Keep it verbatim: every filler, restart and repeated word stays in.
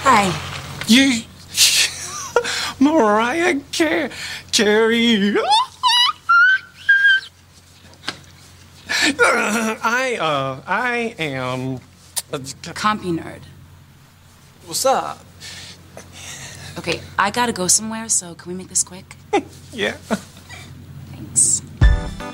Hi. You, Mariah Car- Carey. I, uh, I am... Compy nerd. What's up? Okay, I gotta go somewhere, so can we make this quick? Yeah. Thanks.